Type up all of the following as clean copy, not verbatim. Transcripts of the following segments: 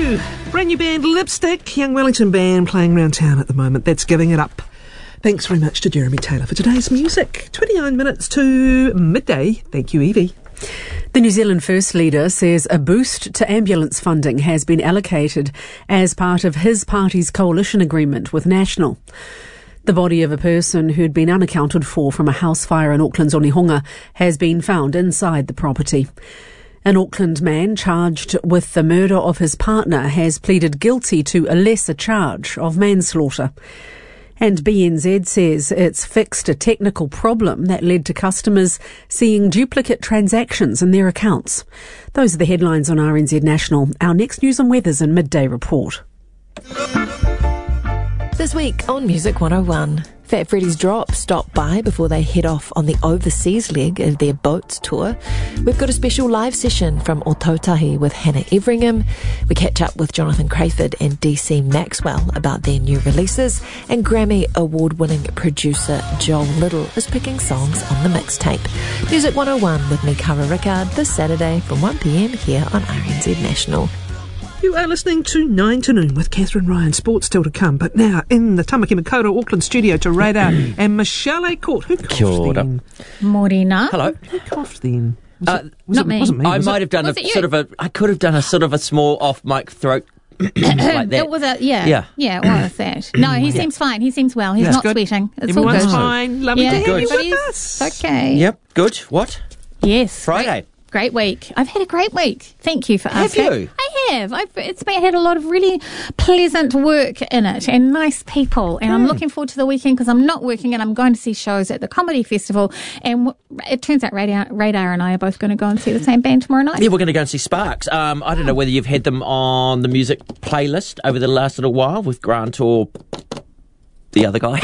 Brand new band Lipstick, young Wellington band playing around town at the moment. That's Giving It Up. Thanks very much to Jeremy Taylor for today's music. 29 minutes to midday. Thank you, Evie. The New Zealand First Leader says a boost to ambulance funding has been allocated as part of his party's coalition agreement with National. The body of a person who'd been unaccounted for from a house fire in Auckland's Onehunga has been found inside the property. An Auckland man charged with the murder of his partner has pleaded guilty to a lesser charge of manslaughter. And BNZ says it's fixed a technical problem that led to customers seeing duplicate transactions in their accounts. Those are the headlines on RNZ National. Our next news and weather's in Midday Report. This week on Music 101, Fat Freddy's Drop stop by before they head off on the overseas leg of their boats tour. We've got a special live session from Ōtautahi with Hannah Everingham. We catch up with Jonathan Crayford and DC Maxwell about their new releases, and Grammy award-winning producer Joel Little is picking songs on the mixtape. Music 101 with me, Cara Rickard, this Saturday from 1pm here on RNZ National. You are listening to 9 to Noon with Catherine Ryan. Sports still to come, but now in the Tamaki Makaurau Auckland studio to Radar and Michelle A. Court. Who coughed then? Morena. Hello. Who coughed then? Not me. Wasn't me. I was might it? have done Was I could have done a sort of a small off-mic throat like that. It was it was that. No, he seems fine. He seems well. He's That's not good. sweating. It's Everyone's all good. fine. Lovely to have you with everybody's us. okay. Yep, good. What? Yes. Friday. Great week. I've had a great week. Thank you for asking. Have you? I have. Had a lot of really pleasant work in it and nice people. And I'm looking forward to the weekend because I'm not working and I'm going to see shows at the Comedy Festival. And it turns out Radar and I are both going to go and see the same band tomorrow night. Yeah, we're going to go and see Sparks. I don't know whether you've had them on the music playlist over the last little while with Grant or the other guy.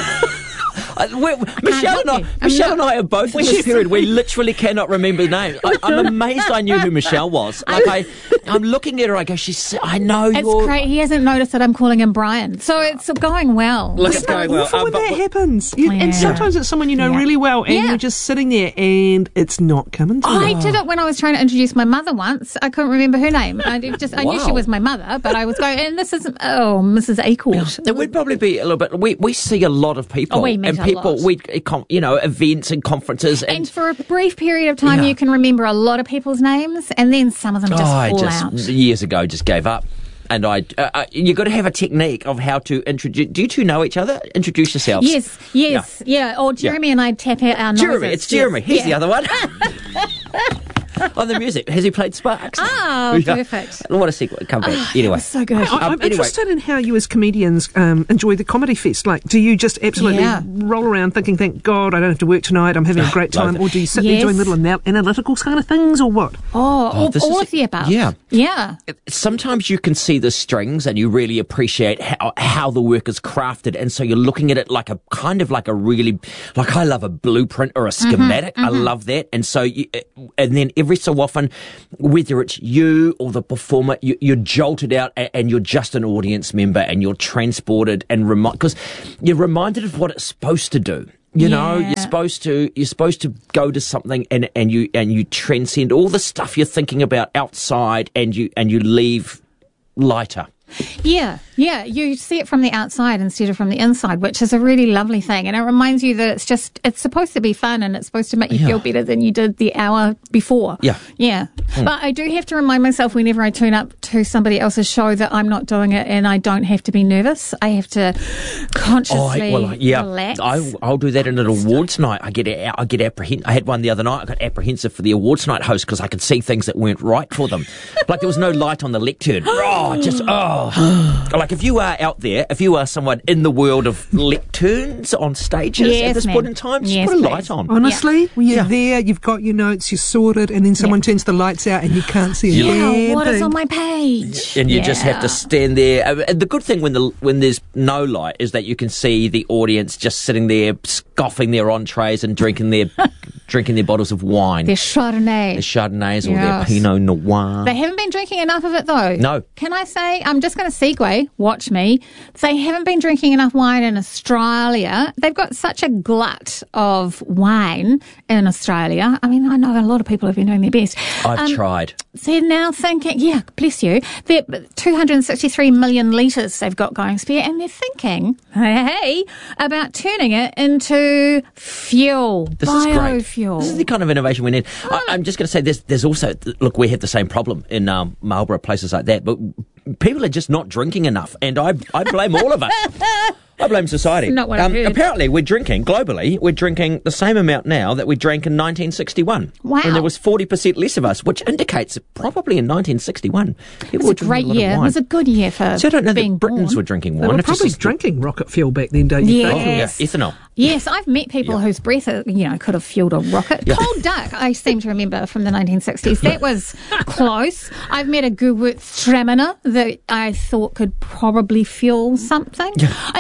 Michelle and I are both in this period. We literally cannot remember names. I'm amazed I knew who Michelle was. I'm looking at her. I go, I know it's you're. great. He hasn't noticed that I'm calling him Brian, so it's going well. Look, it's going well. When that happens, and sometimes it's someone you know really well, and you're just sitting there, and it's not coming to you. I did it when I was trying to introduce my mother once. I couldn't remember her name. I knew she was my mother, but I was going, and this is Mrs. Acord. It would probably be a little bit. We see a lot of people, we meet and people, events and conferences, and for a brief period of time, you can remember a lot of people's names, and then some of them just fall out. Years ago, just gave up. And you've got to have a technique of how to introduce. Do you two know each other? Introduce yourselves. Yes. Or Jeremy and I tap out our noses. It's Jeremy. He's the other one. On the music. Has he played Sparks? Oh, perfect. I want to see what come back. Anyway. It was so good. I'm interested in how you as comedians enjoy the Comedy Fest. Like, do you just absolutely roll around thinking, thank God I don't have to work tonight, I'm having a great time, or do you sit there doing little analytical kind of things, or what? All of the above. Yeah. Sometimes you can see the strings and you really appreciate how the work is crafted, and so you're looking at it like a kind of like a really, like I love a blueprint or a schematic. I love that. And so and then every so often, whether it's you or the performer, you're jolted out and you're just an audience member and you're transported and because you're reminded of what it's supposed to do. You know, you're supposed to go to something and you transcend all the stuff you're thinking about outside, and you leave lighter. Yeah, you see it from the outside instead of from the inside, which is a really lovely thing. And it reminds you that it's supposed to be fun, and it's supposed to make you feel better than you did the hour before. Yeah. But I do have to remind myself whenever I tune up to somebody else's show that I'm not doing it, and I don't have to be nervous. I have to consciously relax. I'll do that in an awards night. I get apprehensive. I had one the other night. I got apprehensive for the awards night host because I could see things that weren't right for them. Like there was no light on the lectern. Like if you are out there, if you are someone in the world of lecterns on stages at this point in time, just put a light on. Honestly, when you're there, you've got your notes, you're sorted, and then someone turns the lights out and you can't see anything. What is on my page? And you just have to stand there. And the good thing when there's no light is that you can see the audience just sitting there scoffing their entrees and drinking their drinking their bottles of wine. Their Chardonnays or their Pinot Noir. They haven't been drinking enough of it, though. No. Can I say, I'm just going to segue, watch me. They haven't been drinking enough wine in Australia. They've got such a glut of wine in Australia. I mean, I know a lot of people have been doing their best. I've tried. So they're now thinking, yeah, bless you, they're 263 million litres they've got going spare, and they're thinking, hey, about turning it into fuel, biofuel. This is the kind of innovation we need. I'm just going to say there's also, look, we have the same problem in Marlborough, places like that, but people are just not drinking enough, and I blame all of us. I blame society. Not what I heard. Apparently, globally, we're drinking the same amount now that we drank in 1961. Wow. And there was 40% less of us, which indicates that probably in 1961, it was a great year. It was a good year for So I don't know being that Britons born. were drinking wine. They were probably drinking rocket fuel back then, don't you think? Yes. Ethanol. Yes, I've met people whose breath, could have fueled a rocket. Yeah. Cold duck, I seem to remember from the 1960s. That was close. I've met a Gewürztraminer that I thought could probably fuel something.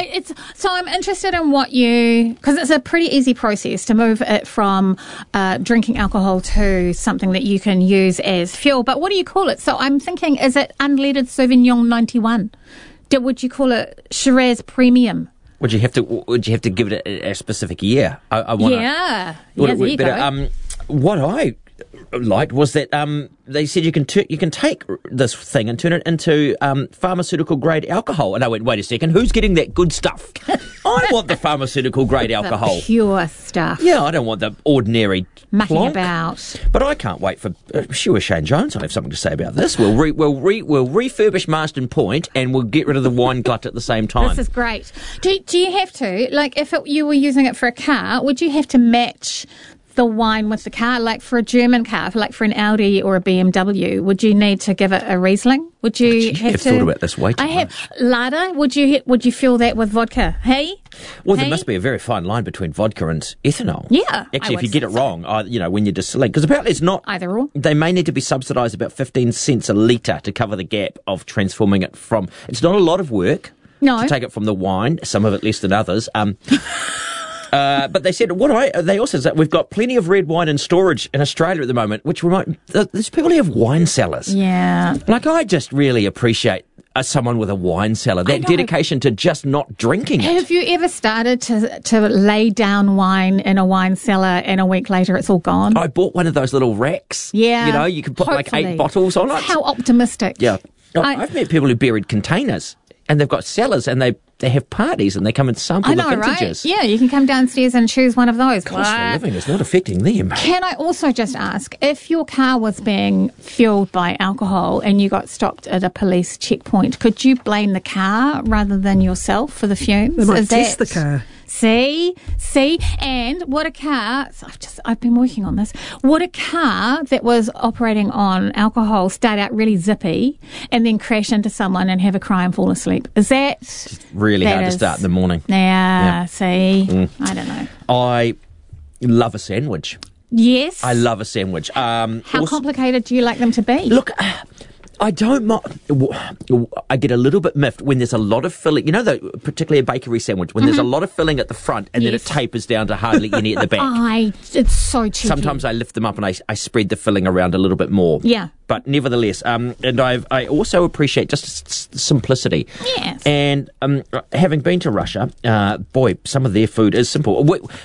So I'm interested in because it's a pretty easy process to move it from drinking alcohol to something that you can use as fuel. But what do you call it? So I'm thinking, is it unleaded Sauvignon 91? Would you call it Shiraz Premium? Would you have to give it a specific year? I want there you go. What I liked was that they said you can take this thing and turn it into pharmaceutical grade alcohol. And I went, wait a second, who's getting that good stuff? I want the pharmaceutical grade alcohol, the pure stuff. Yeah, I don't want the ordinary mucking plonk. about. But I can't wait for sure Shane Jones will have something to say about this. We'll refurbish Marston Point and we'll get rid of the wine glut at the same time. This is great. Do you have to, like, if you were using it for a car, would you have to match the wine with the car, like for a German car, like for an Audi or a BMW? Would you need to give it a Riesling? Would you have to? Thought about this way too much. Lada. Would you fill that with vodka? Hey. Well, there must be a very fine line between vodka and ethanol. Yeah. Actually, if you get it wrong, when you're distilling, because apparently it's not either or. They may need to be subsidised about 15 cents a litre to cover the gap of transforming it from. It's not a lot of work. No. To take it from the wine, some of it less than others. But they said they also said we've got plenty of red wine in storage in Australia at the moment, which there's people who have wine cellars. Yeah. Like, I just really appreciate someone with a wine cellar, that dedication to just not drinking it. Have you ever started to lay down wine in a wine cellar and a week later it's all gone? I bought one of those little racks. Yeah. You can put like 8 bottles on it. How optimistic. Yeah. I've met people who buried containers and they've got cellars and they have parties and they come and sample the vintages. Right? Yeah, you can come downstairs and choose one of those. Cost of living is not affecting them. Can I also just ask, if your car was being fueled by alcohol and you got stopped at a police checkpoint, could you blame the car rather than yourself for the fumes? They might test the car. See, and would a car, I've been working on this, would a car that was operating on alcohol start out really zippy and then crash into someone and have a cry and fall asleep? Is that... It's really hard to start in the morning. Yeah. See, I don't know. I love a sandwich. Yes. I love a sandwich. How complicated do you like them to be? Look... I don't mind. I get a little bit miffed when there's a lot of filling. Particularly a bakery sandwich, when there's a lot of filling at the front and then it tapers down to hardly any at the back. It's so cheeky. Sometimes I lift them up and I spread the filling around a little bit more. Yeah. But nevertheless, and I also appreciate just simplicity. Yes. And having been to Russia, boy, some of their food is simple.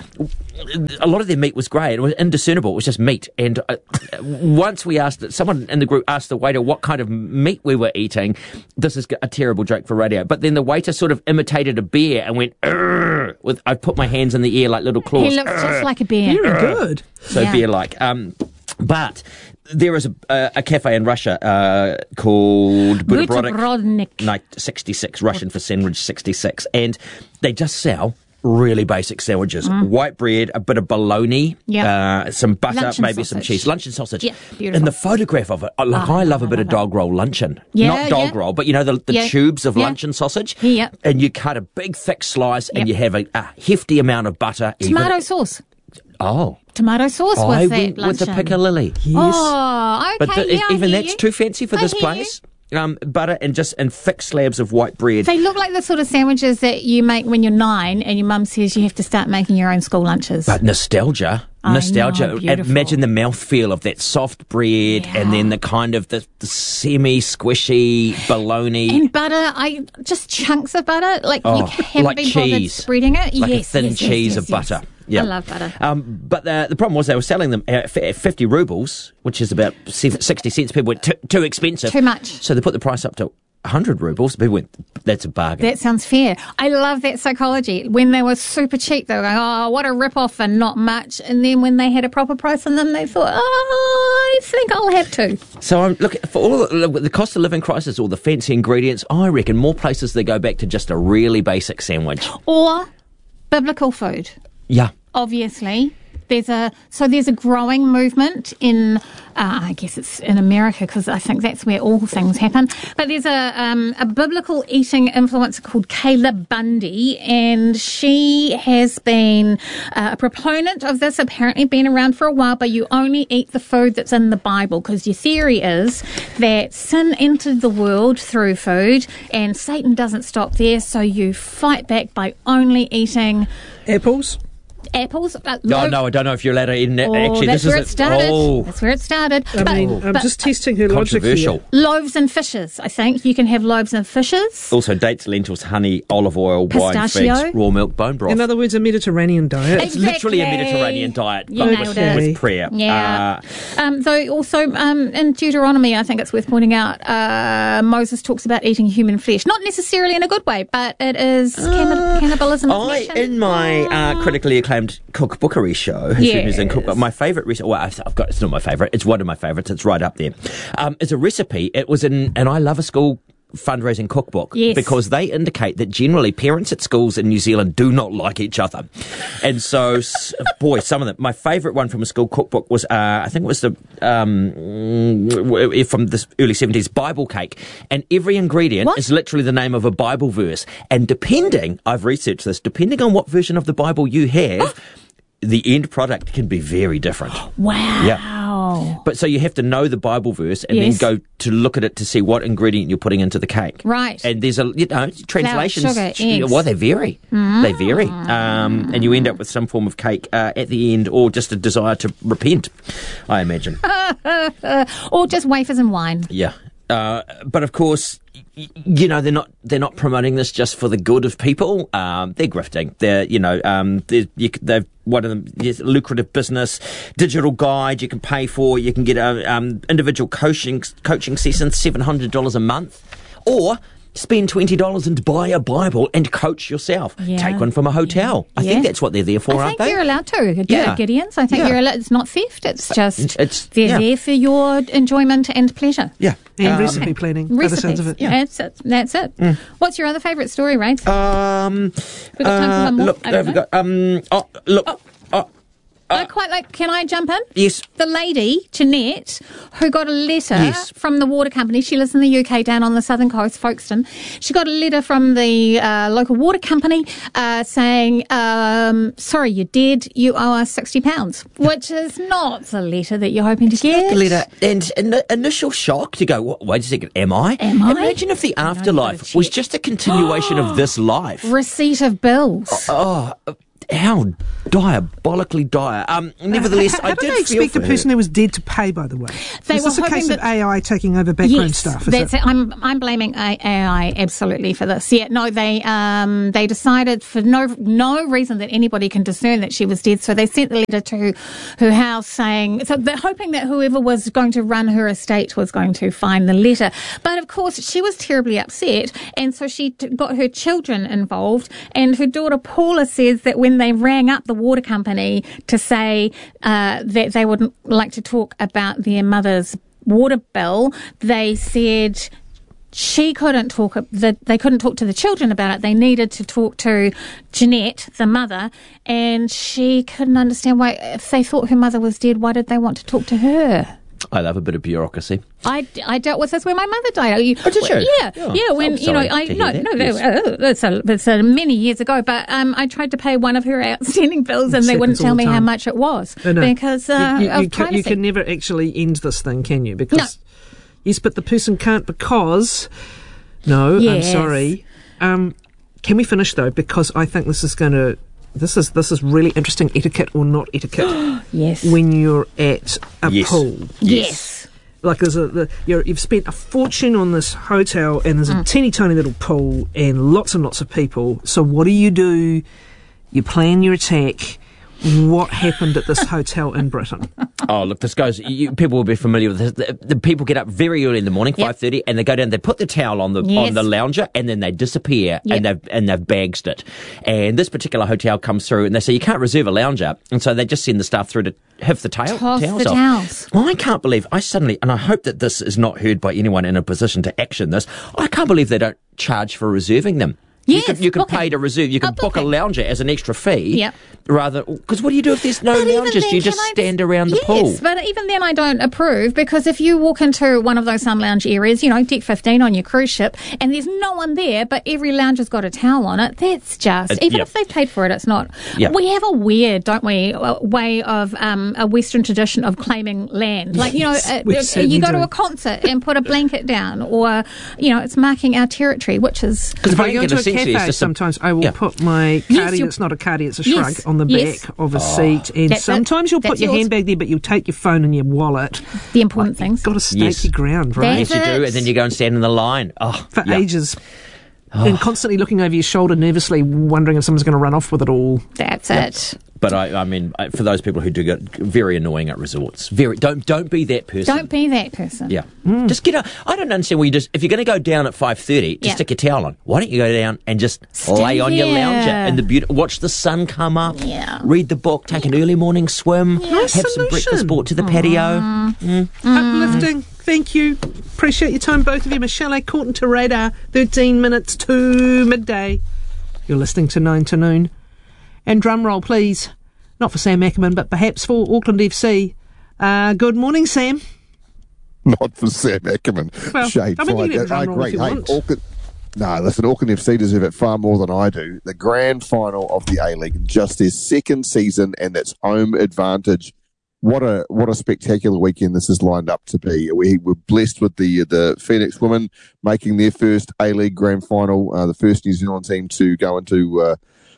A lot of their meat was grey. It was indiscernible. It was just meat. And once someone in the group asked the waiter what kind of meat we were eating. This is a terrible joke for radio. But then the waiter sort of imitated a bear and went, "Urgh," I put my hands in the air like little claws. He looks just like a bear. Very good. So bear-like. But there is a cafe in Russia called Buterbrodnik 66, Russian for sandwich 66. And they just sell really basic sandwiches. White bread, a bit of bologna, some butter, luncheon maybe sausage. some cheese. Luncheon sausage. Yeah, beautiful. And the photograph of it, I love a bit of dog roll luncheon. Yeah, Not dog roll, but the tubes of luncheon sausage. Yeah. And you cut a big thick slice and you have a hefty amount of butter. Tomato sauce. Oh. Tomato sauce I was went that with the luncheon. piccalilli. Yes. Oh, okay. But even that's too fancy for this place? butter and thick slabs of white bread. They look like the sort of sandwiches that you make when you're 9 and your mum says you have to start making your own school lunches. But nostalgia. Know, imagine the mouthfeel of that soft bread and then the kind of the semi-squishy bologna. And butter, just chunks of butter. Like you haven't been bothered spreading it. Like a thin cheese of butter. Yeah. I love butter. But the problem was they were selling them at 50 rubles, which is about 60 cents. People went too expensive. Too much. So they put the price up to 100 rubles. People went, that's a bargain. That sounds fair. I love that psychology. When they were super cheap, they were going, oh, what a rip-off and not much. And then when they had a proper price on them, they thought, I think I'll have to. So I'm looking for all the cost of living crisis, all the fancy ingredients. I reckon more places they go back to just a really basic sandwich. Or biblical food. Yeah. Obviously. There's a growing movement in, I guess it's in America because I think that's where all things happen. But there's a biblical eating influencer called Kayla Bundy, and she has been a proponent of this, apparently been around for a while, but you only eat the food that's in the Bible because your theory is that sin entered the world through food and Satan doesn't stop there, so you fight back by only eating apples. No, I don't know if you're allowed to eat it. Actually, that's where it started. That's where it started. I'm just testing her logic here. Loaves and fishes, I think. You can have loaves and fishes. Also dates, lentils, honey, olive oil, pistachio, wine, figs, raw milk, bone broth. In other words, a Mediterranean diet. It's literally a Mediterranean diet, but with prayer. Yeah. Though also in Deuteronomy, I think it's worth pointing out, Moses talks about eating human flesh. Not necessarily in a good way, but it is cannibalism. In my critically acclaimed cookbookery show, my favourite recipe, it's not my favourite, it's one of my favourites, it's right up there. It's a recipe, and I love a school fundraising cookbook because they indicate that generally parents at schools in New Zealand do not like each other. And so, some of them. My favourite one from a school cookbook was, I think it was from the early 70s, Bible cake. And every ingredient is literally the name of a Bible verse. And I've researched this, depending on what version of the Bible you have, the end product can be very different. Wow. Yeah. But so you have to know the Bible verse and then go to look at it to see what ingredient you're putting into the cake. Right. And there's translations. Flour, sugar, eggs. Well, they vary. They vary. And you end up with some form of cake at the end, or just a desire to repent, I imagine. Or just wafers and wine. Yeah. But of course, they're not promoting this just for the good of people. They're grifting. They've one of them lucrative business, digital guide you can pay for. You can get individual coaching sessions, $700 a month, or spend $20 and buy a Bible and coach yourself. Yeah. Take one from a hotel. I think that's what they're there for, aren't they? I think you're allowed to. Gideons. I think you're allowed. It's not theft. It's just they're there for your enjoyment and pleasure. Yeah. And recipe planning. By the sounds of it. Yeah. That's it. What's your other favourite story, Ray? We've got time for one more. I quite like, can I jump in? Yes. The lady, Jeanette, who got a letter from the water company. She lives in the UK down on the southern coast, Folkestone. She got a letter from the local water company saying, sorry, you're dead. You owe us £60, which is not the letter that you're hoping to get. Not the letter. And initial shock to go, wait a second, am I? Imagine if the afterlife was just a continuation of this life. Receipt of bills. How diabolically dire. Nevertheless, how did they expect a person who was dead to pay, by the way? Is this a case of AI taking over background stuff? That's it. I'm blaming AI absolutely for this. Yeah, no, they decided for no reason that anybody can discern that she was dead, so they sent the letter to her house saying, so they're hoping that whoever was going to run her estate was going to find the letter. But of course, she was terribly upset, and so she got her children involved, and her daughter Paula says that when they rang up the water company to say that they would like to talk about their mother's water bill, they said they couldn't talk to the children about it. They needed to talk to Jeanette, the mother, and she couldn't understand why, if they thought her mother was dead, why did they want to talk to her? I love a bit of bureaucracy. I dealt with this when my mother died. Oh, did you? Yeah. When it's many years ago. But I tried to pay one of her outstanding bills, and they wouldn't tell me how much it was because of privacy. You can never actually end this thing, can you? Because Yes, but the person can't because... No, yes. I'm sorry. Can we finish, though? Because I think this is going to... This is really interesting, etiquette or not etiquette. Yes. When you're at a pool. Yes. Like you've spent a fortune on this hotel and there's a teeny tiny little pool and lots of people. So what do? You plan your attack. What happened at this hotel in Britain? Oh, look, this goes... people will be familiar with this. The people get up very early in the morning, 5:30, and they go down, they put the towel on the lounger, and then they disappear, and they've bagged it. And this particular hotel comes through, and they say, you can't reserve a lounger, and so they just send the staff through to have the towels off. Well, I can't believe... and I hope that this is not heard by anyone in a position to action this, I can't believe they don't charge for reserving them. Yes, you can pay to reserve. You can book a lounger as an extra fee. Yep. Because what do you do if there's no loungers? Do you just stand around the pool? Yes, but even then I don't approve, because if you walk into one of those sun lounge areas, deck 15 on your cruise ship, and there's no one there, but every lounge has got a towel on it, that's just, if they've paid for it, it's not. Yep. We have a weird, don't we, way of a Western tradition of claiming land. Like, you go to a concert and put a blanket down, or, it's marking our territory, which is... Because if I go to a cafe, sometimes I will put my cardi, it's not a cardi, it's a shrug, on the back of a seat, and sometimes you'll put your handbag there, but you'll take your phone and your wallet. The important things. You've got to stake your ground, right? Yes, you do, and then you go and stand in the line. For ages. And constantly looking over your shoulder nervously, wondering if someone's going to run off with it all. That's it. But I mean, for those people who do get very annoying at resorts, don't be that person. Don't be that person. Yeah. Just get up. I don't understand why if you're going to go down at 5:30, just stick your towel on. Why don't you go down and just lay on your lounger and watch the sun come up, read the book, take an early morning swim, have some breakfast brought to the patio. Uplifting. Thank you. Appreciate your time, both of you. Michelle Courtin to Radar, 13 minutes to midday. You're listening to 9 to Noon. And drum roll, please. Not for Sam Ackerman, but perhaps for Auckland FC. Good morning, Sam. Not for Sam Ackerman. Well, Shade. I mean, you can have drum roll if you want. Auckland FC deserve it far more than I do. The grand final of the A-League, just their second season and its home advantage. What a spectacular weekend this is lined up to be. We were blessed with the Phoenix women making their first A-League grand final, the first New Zealand team to go into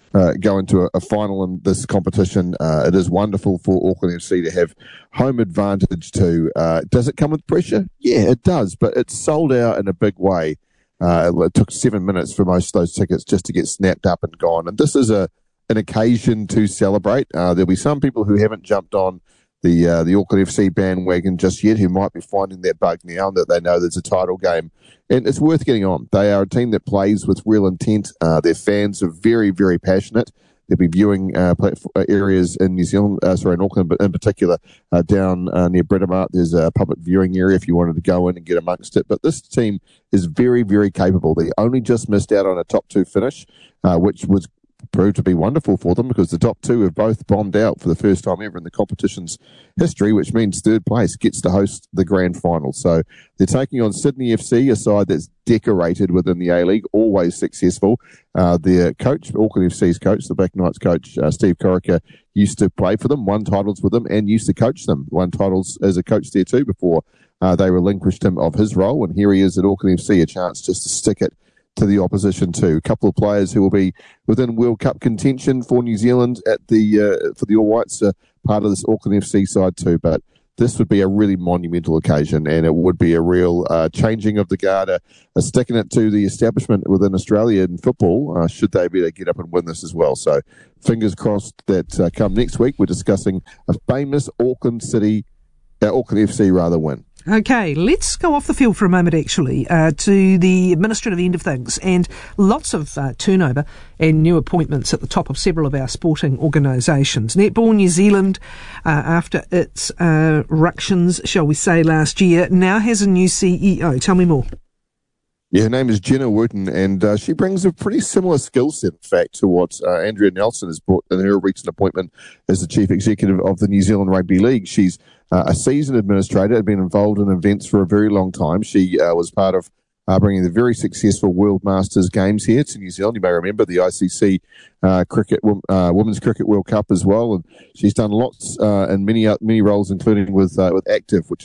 a final in this competition. It is wonderful for Auckland FC to have home advantage too. Does it come with pressure? Yeah, it does, but it's sold out in a big way. It took 7 minutes for most of those tickets just to get snapped up and gone. And this is an occasion to celebrate. There'll be some people who haven't jumped on the Auckland FC bandwagon just yet, who might be finding that bug now that they know there's a title game. And it's worth getting on. They are a team that plays with real intent. Their fans are very, very passionate. They'll be viewing areas in New Zealand, in Auckland, but in particular down near Britomart. There's a public viewing area if you wanted to go in and get amongst it. But this team is very, very capable. They only just missed out on a top two finish, which was proved to be wonderful for them, because the top two have both bombed out for the first time ever in the competition's history, which means third place gets to host the grand final. So they're taking on Sydney FC, a side that's decorated within the A-League, always successful. Their coach, Auckland FC's coach, the Black Knights coach, Steve Corica, used to play for them, won titles with them, and used to coach them. Won titles as a coach there too before they relinquished him of his role. And here he is at Auckland FC, a chance just to stick it to the opposition too. A couple of players who will be within World Cup contention for New Zealand at for the All Whites, part of this Auckland FC side too. But this would be a really monumental occasion, and it would be a real changing of the guard, a sticking it to the establishment within Australian football, should they be able to get up and win this as well. So fingers crossed that come next week we're discussing a famous Auckland FC win. Okay, let's go off the field for a moment, actually, to the administrative end of things, and lots of turnover and new appointments at the top of several of our sporting organisations. Netball New Zealand, after its ructions, shall we say, last year, now has a new CEO. Tell me more. Yeah, her name is Jenna Wooten, and she brings a pretty similar skill set, in fact, to what Andrea Nelson has brought in her recent appointment as the chief executive of the New Zealand Rugby League. She's a seasoned administrator, had been involved in events for a very long time. She was part of bringing the very successful World Masters Games here to New Zealand. You may remember the ICC Women's Cricket World Cup as well, and she's done lots and many roles, including with Active, which is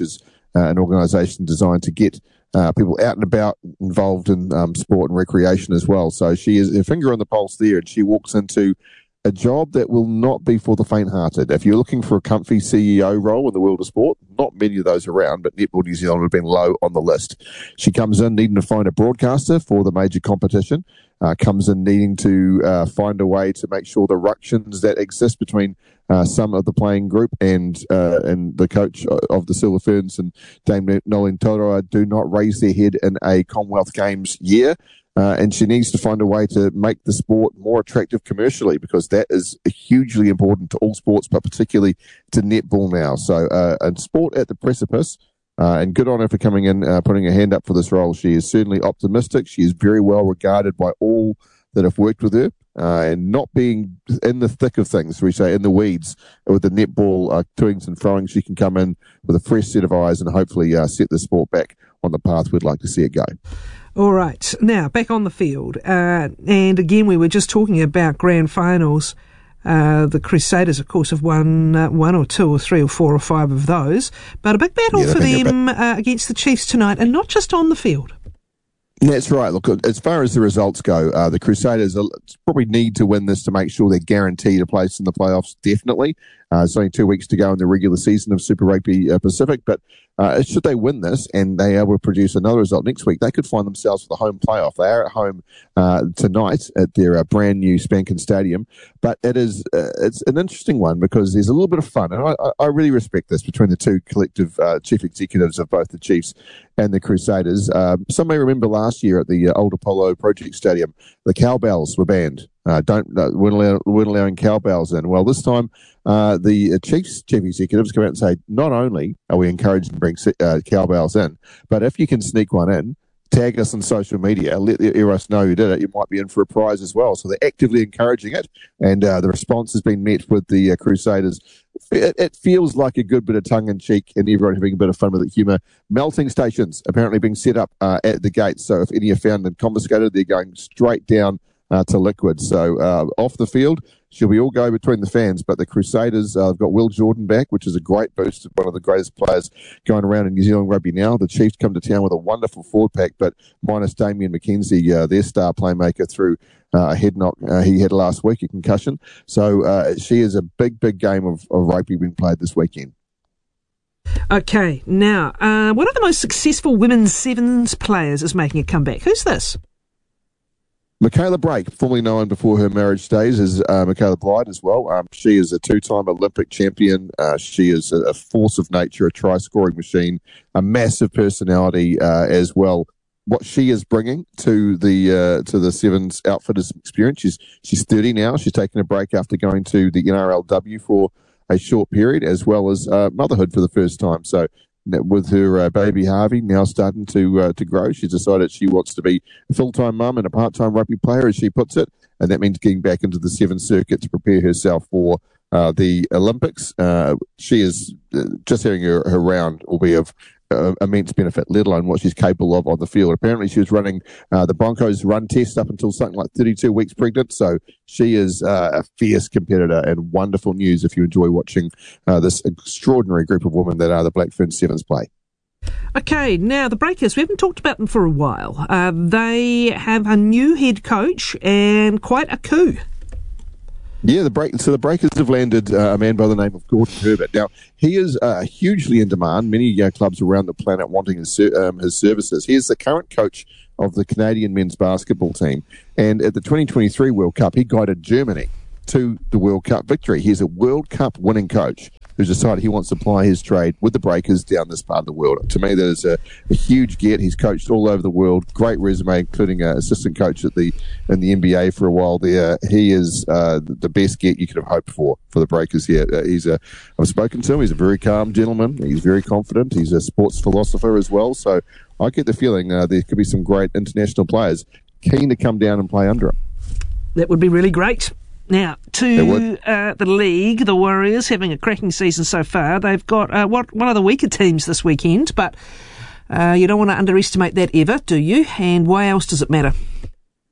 an organisation designed to get people out and about, involved in sport and recreation as well. So she is a finger on the pulse there, and she walks into a job that will not be for the faint-hearted. If you're looking for a comfy CEO role in the world of sport, not many of those around, but Netball New Zealand have been low on the list. She comes in needing to find a broadcaster for the major competition, comes in needing to find a way to make sure the ructions that exist between some of the playing group and the coach of the Silver Ferns and Dame Nolene Taurua do not raise their head in a Commonwealth Games year. And she needs to find a way to make the sport more attractive commercially, because that is hugely important to all sports, but particularly to netball now. So, and sport at the precipice, and good on her for coming in, putting her hand up for this role. She is certainly optimistic. She is very well regarded by all that have worked with her, and not being in the thick of things, we say, in the weeds with the netball toings and froings. She can come in with a fresh set of eyes and hopefully set the sport back on the path we'd like to see it go. All right, now back on the field, and again we were just talking about grand finals. The Crusaders, of course, have won one or two or three or four or five of those, but a big battle for them against the Chiefs tonight, and not just on the field. That's right. Look, as far as the results go, the Crusaders probably need to win this to make sure they're guaranteed a place in the playoffs, definitely. It's only 2 weeks to go in the regular season of Super Rugby Pacific, but should they win this and they are able to produce another result next week, they could find themselves with a home playoff. They are at home tonight at their brand new Spankin Stadium, but it's an interesting one because there's a little bit of fun, and I really respect this between the two collective chief executives of both the Chiefs and the Crusaders. Some may remember last year at the Old Apollo Project Stadium, the cowbells were banned. Weren't allowing cowbells in. Well, this time the Chiefs chief executives come out and say, not only are we encouraged to bring cowbells in, but if you can sneak one in, tag us on social media, let us know who did it, you might be in for a prize as well. So they're actively encouraging it, and the response has been met with the Crusaders. It feels like a good bit of tongue-in-cheek and everyone having a bit of fun with the humour. Melting stations apparently being set up at the gates, so if any are found and confiscated, they're going straight down to liquid. So off the field, she'll be all go between the fans, but the Crusaders have got Will Jordan back, which is a great boost, one of the greatest players going around in New Zealand rugby now. The Chiefs come to town with a wonderful forward pack, but minus Damien McKenzie, their star playmaker, through a head knock he had last week, a concussion. So she is a big game of rugby being played this weekend. Okay, now, one of the most successful women's sevens players is making a comeback. Who's this? Michaela Brake, formerly known before her marriage days as Michaela Blyde as well. She is a two-time Olympic champion. She is a force of nature, a try-scoring machine, a massive personality as well. What she is bringing to the Sevens outfit is experience. She's 30 now. She's taken a break after going to the NRLW for a short period, as well as motherhood for the first time. So with her baby Harvey now starting to grow, she's decided she wants to be a full-time mum and a part-time rugby player, as she puts it, and that means getting back into the Sevens circuit to prepare herself for the Olympics. She is just having her round will be of immense benefit, let alone what she's capable of on the field. Apparently she was running the Broncos run test up until something like 32 weeks pregnant, so she is a fierce competitor, and wonderful news if you enjoy watching this extraordinary group of women that are the Black Ferns Sevens play. Okay, now the Breakers, we haven't talked about them for a while. They have a new head coach and quite a coup. Yeah, the Breakers have landed a man by the name of Gordon Herbert. Now, he is hugely in demand. Many clubs around the planet wanting his services. He is the current coach of the Canadian men's basketball team. And at the 2023 World Cup, he guided Germany to the World Cup victory. He's a World Cup winning coach who's decided he wants to apply his trade with the Breakers down this part of the world. To me, that is a huge get. He's coached all over the world. Great resume, including assistant coach in the NBA for a while there. He is the best get you could have hoped for the Breakers here. I've spoken to him. He's a very calm gentleman. He's very confident. He's a sports philosopher as well. So I get the feeling there could be some great international players keen to come down and play under him. That would be really great. Now, to the league, the Warriors having a cracking season so far. They've got one of the weaker teams this weekend, but you don't want to underestimate that ever, do you? And why else does it matter?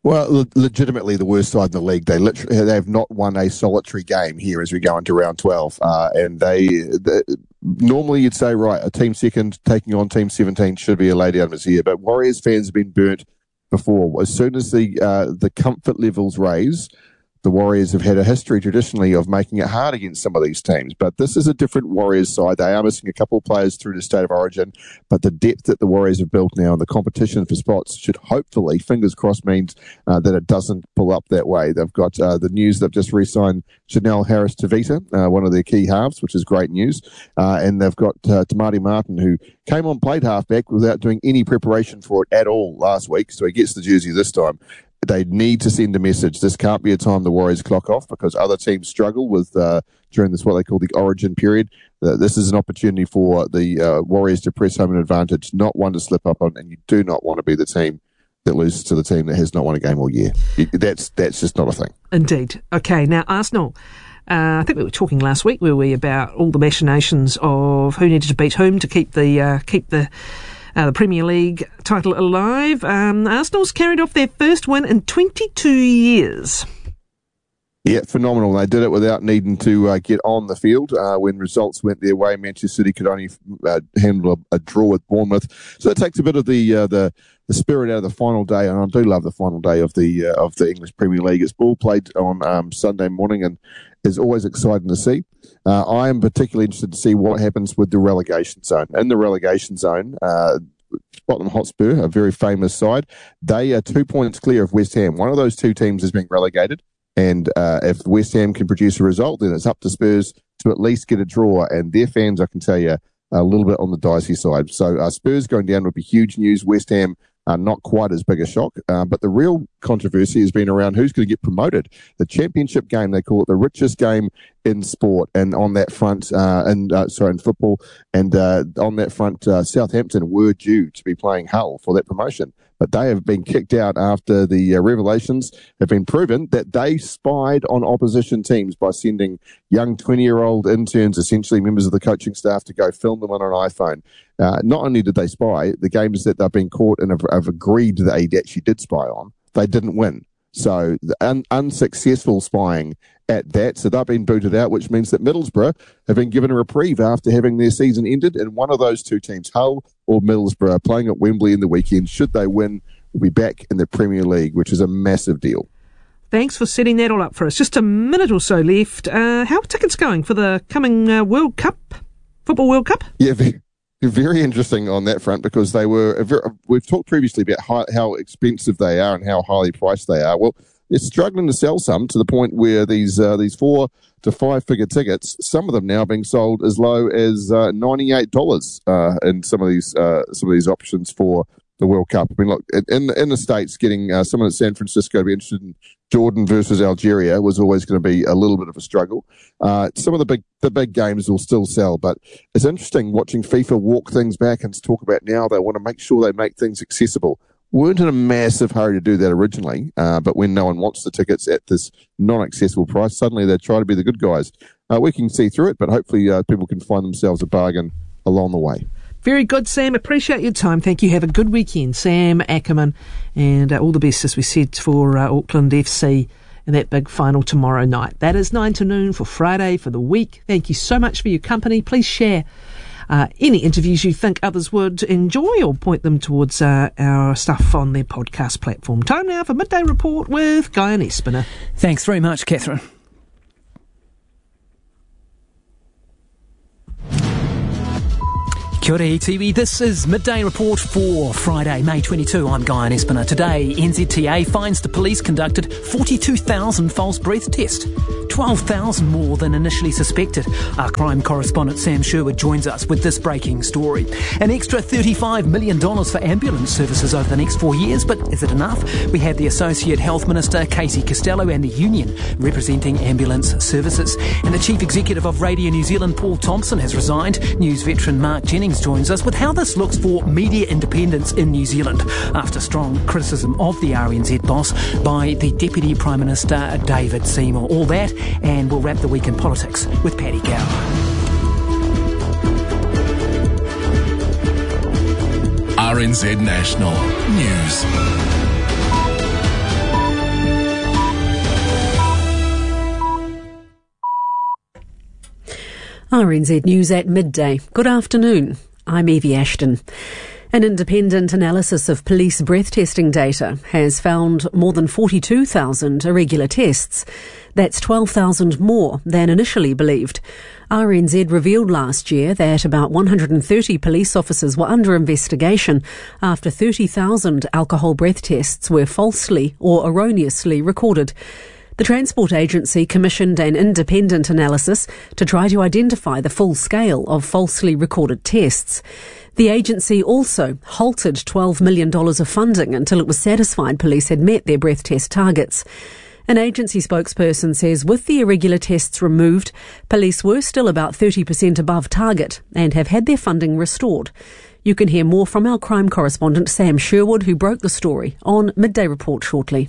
Well, legitimately the worst side in the league. They have not won a solitary game here as we go into round 12. And they normally you'd say, right, a team second taking on team 17 should be a lay down here. But Warriors fans have been burnt before. As soon as the comfort levels raise, the Warriors have had a history traditionally of making it hard against some of these teams. But this is a different Warriors side. They are missing a couple of players through the State of Origin, but the depth that the Warriors have built now and the competition for spots should hopefully, fingers crossed, means that it doesn't pull up that way. They've got the news they've just re-signed Chanel Harris-Tavita, one of their key halves, which is great news. And they've got Tamati Martin, who came on, played halfback without doing any preparation for it at all last week, so he gets the jersey this time. They need to send a message. This can't be a time the Warriors clock off because other teams struggle with during this what they call the origin period. This is an opportunity for the Warriors to press home an advantage, not one to slip up on, and you do not want to be the team that loses to the team that has not won a game all year. That's just not a thing. Indeed. Okay, now Arsenal. I think we were talking last week, were we, about all the machinations of who needed to beat whom to keep the Premier League title alive. Arsenal's carried off their first win in 22 years. Yeah, phenomenal. They did it without needing to get on the field. When results went their way, Manchester City could only handle a draw with Bournemouth. So it takes a bit of the spirit out of the final day, and I do love the final day of the English Premier League. It's all played on Sunday morning and is always exciting to see. I am particularly interested to see what happens with the relegation zone. In the relegation zone, Tottenham Hotspur, a very famous side, they are 2 points clear of West Ham. One of those two teams is being relegated, and if West Ham can produce a result, then it's up to Spurs to at least get a draw, and their fans, I can tell you, a little bit on the dicey side. So Spurs going down would be huge news. West Ham not quite as big a shock, but the real controversy has been around who's going to get promoted. The championship game, they call it the richest game in sport, and on that front, in football, and on that front, Southampton were due to be playing Hull for that promotion, but they have been kicked out after the revelations have been proven that they spied on opposition teams by sending young 20-year-old interns, essentially members of the coaching staff, to go film them on an iPhone. Not only did they spy, the games that they've been caught and have agreed that they actually did spy on, they didn't win. So unsuccessful spying at that. So they've been booted out, which means that Middlesbrough have been given a reprieve after having their season ended. And one of those two teams, Hull or Middlesbrough, are playing at Wembley in the weekend. Should they win, will be back in the Premier League, which is a massive deal. Thanks for setting that all up for us. Just a minute or so left. How are tickets going for the coming World Cup, Football World Cup? Yeah, very interesting on that front, because they were we've talked previously about how expensive they are and how highly priced they are. Well, they're struggling to sell some, to the point where these 4 to 5 figure tickets, some of them now being sold as low as $98 in some of these options for the World Cup. I mean, look, in the States, getting someone at San Francisco to be interested in Jordan versus Algeria was always going to be a little bit of a struggle. Some of the big games will still sell, but it's interesting watching FIFA walk things back and talk about now they want to make sure they make things accessible. Weren't in a massive hurry to do that originally, but when no one wants the tickets at this non-accessible price, suddenly they try to be the good guys. We can see through it, but hopefully people can find themselves a bargain along the way. Very good, Sam. Appreciate your time. Thank you. Have a good weekend, Sam Ackerman, and all the best, as we said, for Auckland FC and that big final tomorrow night. That is 9 to noon for Friday for the week. Thank you so much for your company. Please share any interviews you think others would enjoy, or point them towards our stuff on their podcast platform. Time now for Midday Report with Guy and Espiner. Thanks very much, Catherine. Kia ora iwi. This is Midday Report for Friday, May 22. I'm Guy Espiner. Today, NZTA finds the police conducted 42,000 false breath tests, 12,000 more than initially suspected. Our crime correspondent Sam Sherwood joins us with this breaking story. An extra $35 million for ambulance services over the next 4 years, but is it enough? We have the Associate Health Minister, Casey Costello, and the union representing ambulance services. And the Chief Executive of Radio New Zealand, Paul Thompson, has resigned. News veteran Mark Jennings joins us with how this looks for media independence in New Zealand after strong criticism of the RNZ boss by the Deputy Prime Minister David Seymour. All that, and we'll wrap the week in politics with Paddy Cow. RNZ National News. RNZ News at midday. Good afternoon. I'm Evie Ashton. An independent analysis of police breath testing data has found more than 42,000 irregular tests. That's 12,000 more than initially believed. RNZ revealed last year that about 130 police officers were under investigation after 30,000 alcohol breath tests were falsely or erroneously recorded. The Transport Agency commissioned an independent analysis to try to identify the full scale of falsely recorded tests. The agency also halted $12 million of funding until it was satisfied police had met their breath test targets. An agency spokesperson says with the irregular tests removed, police were still about 30% above target and have had their funding restored. You can hear more from our crime correspondent Sam Sherwood, who broke the story, on Midday Report shortly.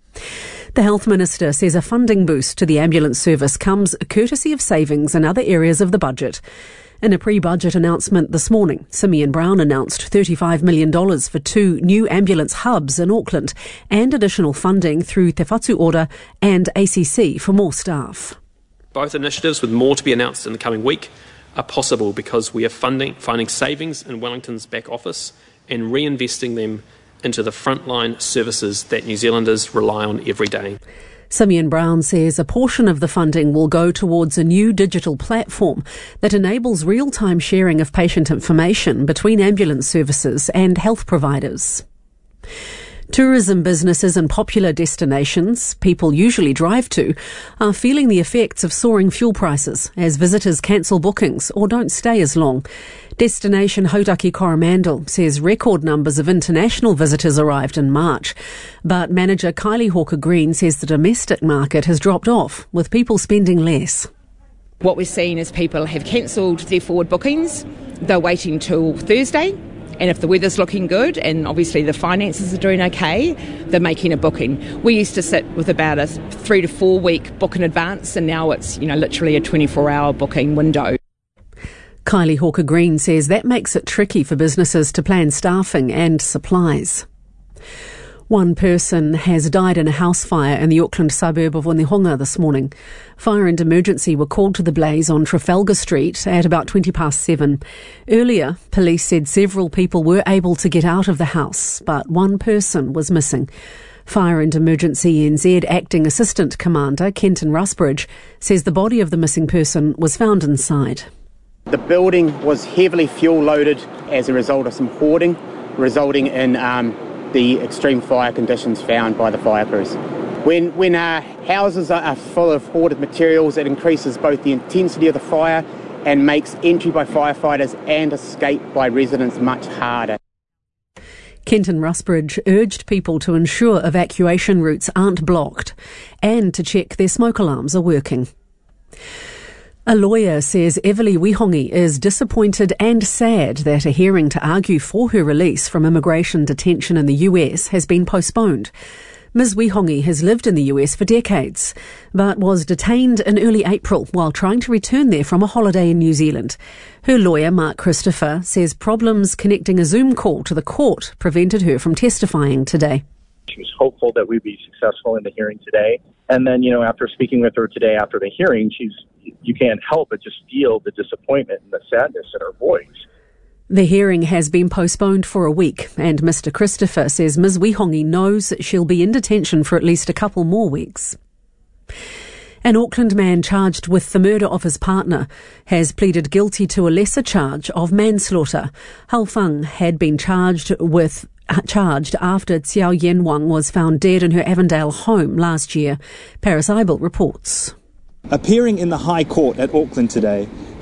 The Health Minister says a funding boost to the ambulance service comes courtesy of savings in other areas of the budget. In a pre-budget announcement this morning, Simeon Brown announced $35 million for 2 new ambulance hubs in Auckland and additional funding through Te Whatu Ora and ACC for more staff. Both initiatives, with more to be announced in the coming week, are possible because we are finding savings in Wellington's back office and reinvesting them into the frontline services that New Zealanders rely on every day. Simeon Brown says a portion of the funding will go towards a new digital platform that enables real-time sharing of patient information between ambulance services and health providers. Tourism businesses and popular destinations people usually drive to are feeling the effects of soaring fuel prices as visitors cancel bookings or don't stay as long. Destination Hauraki Coromandel says record numbers of international visitors arrived in March, but manager Kylie Hawker-Green says the domestic market has dropped off, with people spending less. What we're seeing is people have cancelled their forward bookings. They're waiting till Thursday. And if the weather's looking good and obviously the finances are doing okay, they're making a booking. We used to sit with about a 3 to 4 week book in advance, and now it's, literally a 24-hour booking window. Kylie Hawker-Green says that makes it tricky for businesses to plan staffing and supplies. One person has died in a house fire in the Auckland suburb of Onehunga this morning. Fire and emergency were called to the blaze on Trafalgar Street at about 7:20. Earlier, police said several people were able to get out of the house, but one person was missing. Fire and Emergency NZ Acting Assistant Commander Kenton Rusbridge says the body of the missing person was found inside. The building was heavily fuel loaded as a result of some hoarding, resulting in the extreme fire conditions found by the fire crews. When houses are full of hoarded materials, it increases both the intensity of the fire and makes entry by firefighters and escape by residents much harder. Kenton Rusbridge urged people to ensure evacuation routes aren't blocked and to check their smoke alarms are working. A lawyer says Evely Wihongi is disappointed and sad that a hearing to argue for her release from immigration detention in the US has been postponed. Ms. Wihongi has lived in the US for decades, but was detained in early April while trying to return there from a holiday in New Zealand. Her lawyer, Mark Christopher, says problems connecting a Zoom call to the court prevented her from testifying today. She was hopeful that we'd be successful in the hearing today. And then, after speaking with her today after the hearing, you can't help but just feel the disappointment and the sadness in her voice. The hearing has been postponed for a week, and Mr. Christopher says Ms. Wihongi knows she'll be in detention for at least a couple more weeks. An Auckland man charged with the murder of his partner has pleaded guilty to a lesser charge of manslaughter. Hao Feng had been charged after Xiao Yen-Wang was found dead in her Avondale home last year. Paris Eibel reports. Appearing in the High Court at Auckland today,